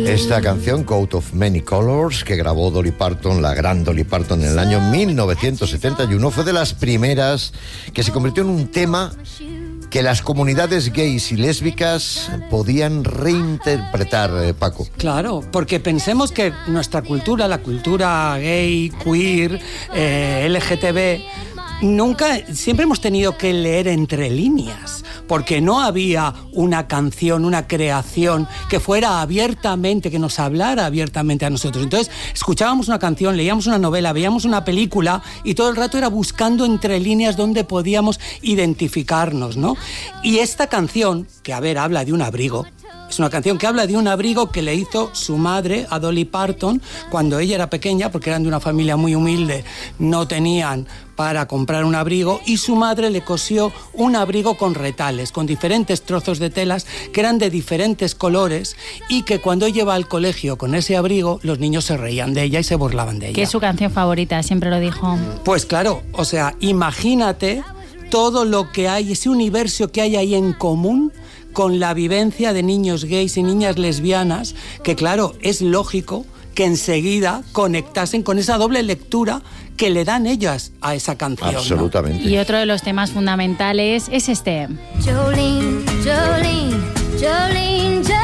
Esta canción, Coat of Many Colors, que grabó Dolly Parton, la gran Dolly Parton, en el año 1971, fue de las primeras que se convirtió en un tema que las comunidades gays y lésbicas podían reinterpretar, Paco. Claro, porque pensemos que nuestra cultura, la cultura gay, queer, LGTB, siempre hemos tenido que leer entre líneas, porque no había una canción, una creación que fuera abiertamente, que nos hablara abiertamente a nosotros. Entonces, escuchábamos una canción, leíamos una novela, veíamos una película y todo el rato era buscando entre líneas donde podíamos identificarnos, ¿no? Y esta canción, que habla de un abrigo, es una canción que habla de un abrigo que le hizo su madre a Dolly Parton cuando ella era pequeña, porque eran de una familia muy humilde, no tenían para comprar un abrigo, y su madre le cosió un abrigo con retales, con diferentes trozos de telas que eran de diferentes colores, y que cuando ella iba al colegio con ese abrigo, los niños se reían de ella y se burlaban de ella. Que es su canción favorita, siempre lo dijo. Pues claro, o sea, imagínate todo lo que hay, ese universo que hay ahí en común con la vivencia de niños gays y niñas lesbianas, que claro, es lógico que enseguida conectasen con esa doble lectura que le dan ellas a esa canción. Absolutamente. ¿No? Y otro de los temas fundamentales es este. Jolene, Jolene, Jolene, Jolene,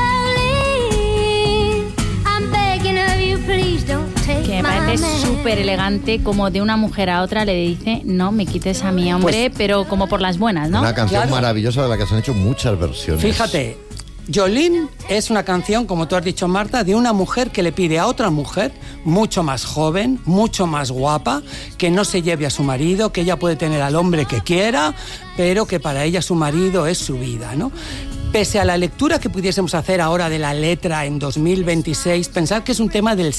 I'm begging of you, please don't take que me parece súper elegante, como de una mujer a otra le dice, no me quites a mi hombre, pues, pero como por las buenas, ¿no? Una canción maravillosa de la que se han hecho muchas versiones. Fíjate, Jolene es una canción, como tú has dicho, Marta, de una mujer que le pide a otra mujer, mucho más joven, mucho más guapa, que no se lleve a su marido, que ella puede tener al hombre que quiera, pero que para ella su marido es su vida, ¿no? Pese a la lectura que pudiésemos hacer ahora de la letra en 2026, pensar que es un tema del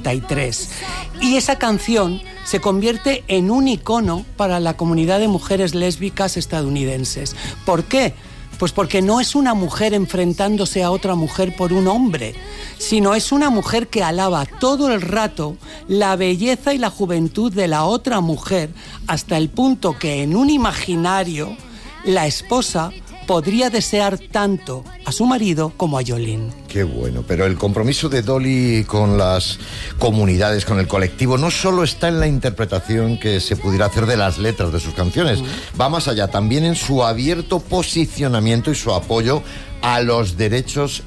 73. Y esa canción se convierte en un icono para la comunidad de mujeres lésbicas estadounidenses. ¿Por qué? Pues porque no es una mujer enfrentándose a otra mujer por un hombre, sino es una mujer que alaba todo el rato la belleza y la juventud de la otra mujer, hasta el punto que en un imaginario la esposa podría desear tanto a su marido como a Jolene. Qué bueno, pero el compromiso de Dolly con las comunidades, con el colectivo, no solo está en la interpretación que se pudiera hacer de las letras de sus canciones, va más allá, también en su abierto posicionamiento y su apoyo a los derechos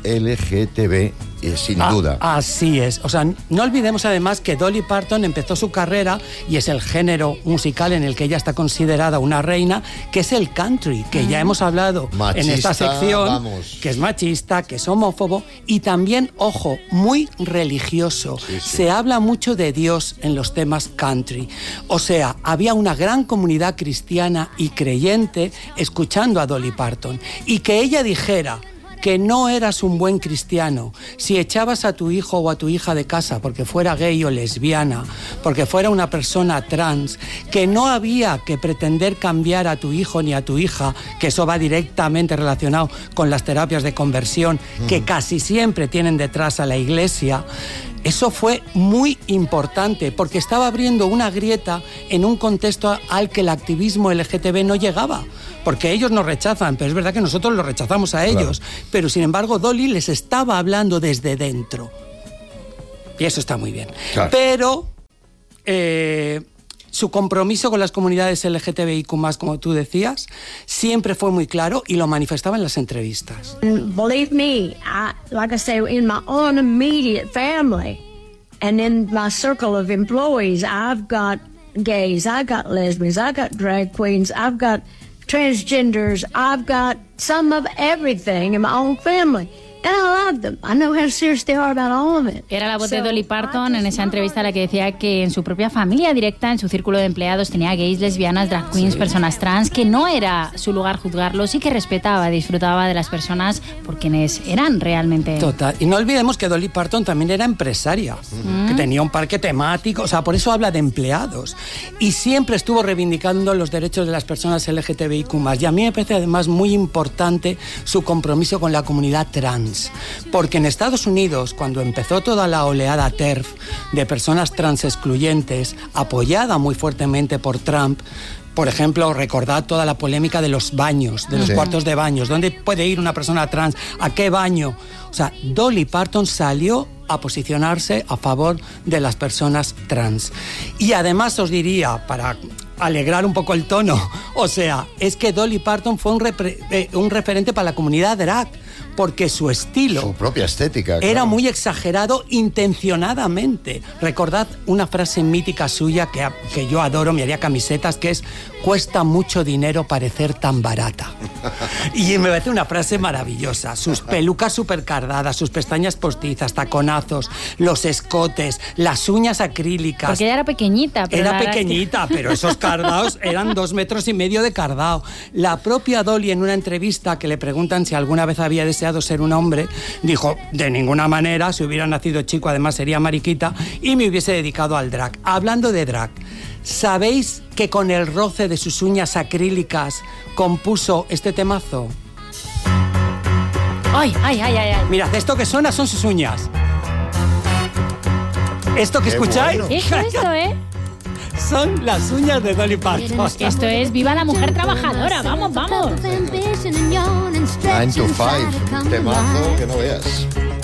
LGTB, sin duda. Así es. O sea, no olvidemos además que Dolly Parton empezó su carrera, y es el género musical en el que ella está considerada una reina, que es el country, que ya hemos hablado machista, en esta sección, vamos, que es machista, que es homófobo, y también, ojo, muy religioso. Sí. Se habla mucho de Dios en los temas country. O sea, había una gran comunidad cristiana y creyente escuchando a Dolly Parton, y que ella dijera que no eras un buen cristiano si echabas a tu hijo o a tu hija de casa porque fuera gay o lesbiana, porque fuera una persona trans, que no había que pretender cambiar a tu hijo ni a tu hija, que eso va directamente relacionado con las terapias de conversión, que casi siempre tienen detrás a la iglesia. Eso fue muy importante porque estaba abriendo una grieta en un contexto al que el activismo LGTB no llegaba, porque ellos nos rechazan, pero es verdad que nosotros los rechazamos a ellos, claro. Pero sin embargo Dolly les estaba hablando desde dentro, y eso está muy bien, claro. Pero su compromiso con las comunidades LGTBIQ+, como tú decías, siempre fue muy claro y lo manifestaba en las entrevistas. Believe me, like I say, in my own immediate family and in my circle of employees, I've got gays, I've got lesbians, I've got drag queens, I've got transgenders, I've got some of everything in my own family. And I love them. I know how serious they are about all of it. Era la voz de Dolly Parton en esa entrevista, la que decía que en su propia familia directa, en su círculo de empleados, tenía gays, lesbianas, drag queens, personas trans, que no era su lugar juzgarlos y que respetaba, disfrutaba de las personas por quienes eran realmente. Total. Y no olvidemos que Dolly Parton también era empresaria, que tenía un parque temático, o sea, por eso habla de empleados. Y siempre estuvo reivindicando los derechos de las personas LGTBIQ+. Y a mí me parece además muy importante su compromiso con la comunidad trans. Porque en Estados Unidos, cuando empezó toda la oleada TERF de personas trans excluyentes, apoyada muy fuertemente por Trump, Por ejemplo, recordad toda la polémica de los baños, de los cuartos de baños. ¿Dónde puede ir una persona trans? ¿A qué baño? O sea, Dolly Parton salió a posicionarse a favor de las personas trans. Y además os diría, para alegrar un poco el tono, o sea, es que Dolly Parton fue un referente para la comunidad drag, porque su estilo, su propia estética, era muy exagerado intencionadamente. Recordad una frase mítica suya que yo adoro, me haría camisetas, que es: cuesta mucho dinero parecer tan barata. Y me parece una frase maravillosa. Sus pelucas súper cardadas, sus pestañas postizas, taconazos, los escotes, las uñas acrílicas. Porque ella era pequeñita. Pero esos cardaos eran 2,5 metros de cardao. La propia Dolly, en una entrevista que le preguntan si alguna vez había deseado ser un hombre, dijo: de ninguna manera, si hubiera nacido chico además sería mariquita y me hubiese dedicado al drag. Hablando de drag, ¿sabéis que con el roce de sus uñas acrílicas compuso este temazo? ¡Ay! Mirad, esto que suena son sus uñas. ¿Esto que escucháis? Bueno. Esto, ¿eh? Son las uñas de Dolly Parton. Esto es Viva la Mujer Trabajadora. ¡Vamos! 9 to 5, un temazo que no veas.